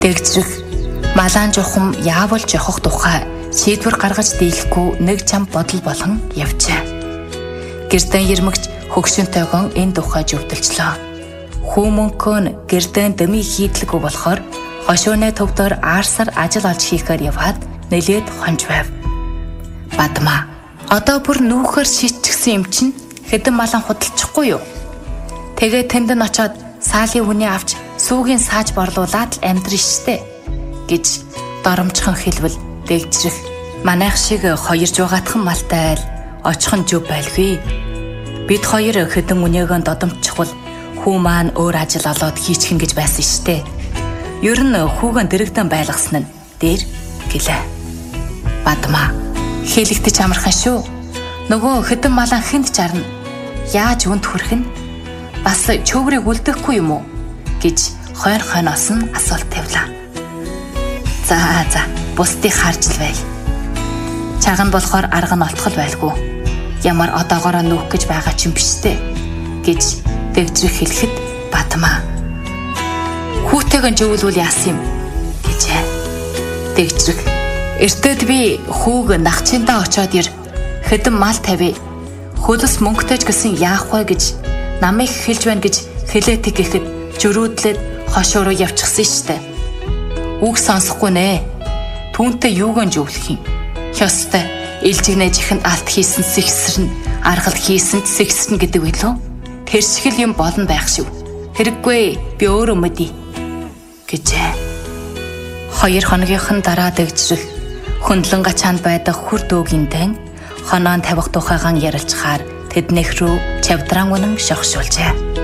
Дэгжрэх малаан жухам яавал жохох тухай шийдвэр гаргаж дийлэхгүй нэг чам бодол болгон явжээ. Гэрдэн ярмагч хөгшөнтэйгөн энэ тухай зөвдөлчлөө. Хүү мөнхөө нь гэрдэн дэмий хийдлэггүй болохоор хошууны төвдөр аарсаар ажил олж хийхээр яваад нэлээд хонж байв. Бадмаа, одоо бүр нүүхээр шийдчихсэн юм чинь хэдэн малан худалчихгүй юу? Тэгээ тэнд нь очоод саалын хүнээ авч сүүгийн сааж борлуулаад л амьдрын штэ гэж доромжхон хэлвэл дэгжрэх манайх шиг хоёр жугаатхан малтай л очихын зүв байлгүй. Бид хоёр хэдэн үнээгэн додомчихвол хүү маань өөр ажил олоод хийчихнэ гэж байсан штэ. Ер нь хүүгэн дэрэгдэн байлгасан нь дээр гэлээ. Бадмаа, хэлэгдэж амархан шүү. Нөгөө хэдэн малан хэнд чарна. Яаж үнд хүрэх нь? Бас чөврийг үлдэхгүй юм уу? Гэж хойр хойноос нь асуулт тавилаа. За, бусдыг харж л бай. Чаган болохоор арга нь олтгол байлгүй. Ямар одоогоороо нүүх гэж байгаа ч юм биштэй гэж дэгжрэх хэлэхэд Бадмаа хүүтэйгэн живүүлвэл яасан юм гэжээ. Дэгжрэх эртээд би хүүг нахчиндаа очоод ир хэдэн мал тавь. Хөлс мөнгөтэйч гэсэн яах вэ гэж намайг хэлж байна гэж хэлээтэй гэхэд жөрөөдлээд хошоо руу явчихсан штэ. Үг сонсохгүй нэ. Түүнтэй юуган зөвлөх юм? Хёстой илжигнэж ихэн алт хийсэн сэгсэрнэ, аргал хийсэнд сэгсэрнэ гэдэг билүү? Тэр шиг л юм болно байх шүү. Хэрэггүй, би өөрөө мэдий гэжээ. 2 хоногийнхэн дараа дэгжрэх хөндлөн гачаанд байдаг хүр дөөгийн хоноон тавих тухайгаан ярилцахаар тэднийх рүү чавдран үнэн шогшуулжээ.